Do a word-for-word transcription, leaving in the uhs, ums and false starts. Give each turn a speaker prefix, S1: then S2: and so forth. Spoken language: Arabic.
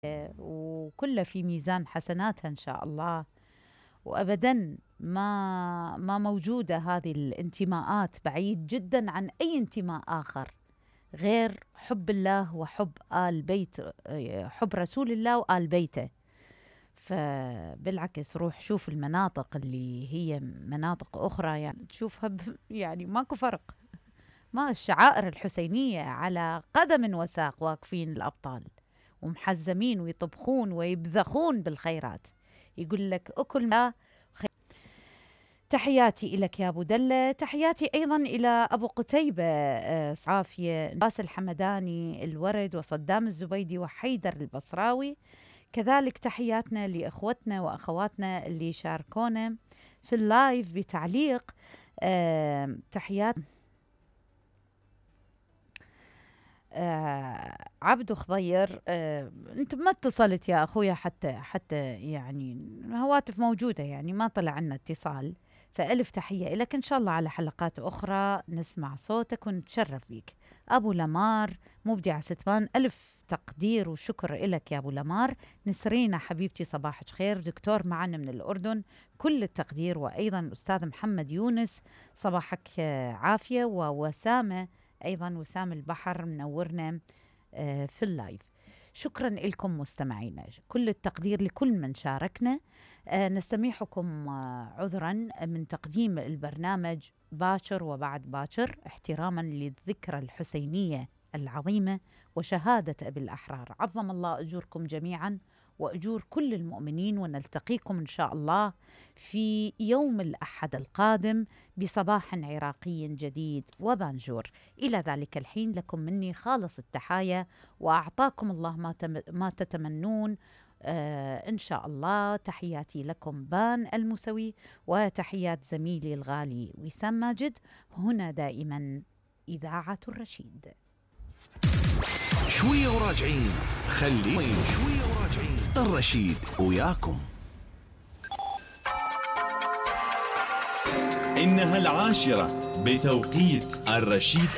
S1: وكله في ميزان حسناتها إن شاء الله. وأبدا ما ما موجودة هذه الانتماءات، بعيد جدا عن أي انتماء آخر غير حب الله وحب آل بيت، حب رسول الله وآل بيته. فبالعكس روح شوف المناطق اللي هي مناطق أخرى، يعني تشوفها يعني ماكو فرق. ما الشعائر الحسينية على قدم وساق واقفين الأبطال ومحزمين ويطبخون ويبذخون بالخيرات. يقول لك أكل ما خير. تحياتي إلك يا أبو دلة، تحياتي أيضا إلى أبو قتيبة عافية، باس الحمداني الورد وصدام الزبيدي وحيدر البصراوي. كذلك تحياتنا لإخوتنا وأخواتنا اللي شاركونا في اللايف بتعليق. أه تحيات آه عبدو خضير. آه انت ما اتصلت يا اخويا، حتى حتى يعني هواتف موجوده، يعني ما طلع عنا اتصال. فالف تحيه لك، ان شاء الله على حلقات اخرى نسمع صوتك ونتشرف بيك. ابو لمار مبدع ستمان، الف تقدير وشكر لك يا ابو لمار. نسرينا حبيبتي صباحك خير، دكتور معنا من الاردن، كل التقدير. وايضا الاستاذ محمد يونس صباحك عافيه. ووسامه أيضا، وسام البحر منورنا في اللايف. شكرا لكم مستمعينا، كل التقدير لكل من شاركنا. نستميحكم عذرا من تقديم البرنامج باكر وبعد باكر، احتراما للذكرى الحسينية العظيمة وشهادة أبي الأحرار. عظم الله أجوركم جميعا وأجور كل المؤمنين، ونلتقيكم إن شاء الله في يوم الأحد القادم بصباح عراقي جديد وبانجور. إلى ذلك الحين لكم مني خالص التحايا، وأعطاكم الله ما, تم ما تتمنون آه إن شاء الله. تحياتي لكم بان المسوي، وتحيات زميلي الغالي وسام ماجد. هنا دائما إذاعة الرشيد.
S2: شوية وراجعين، خليكم شوية وراجعين، الرشيد وياكم.
S3: إنها العاشرة بتوقيت الرشيد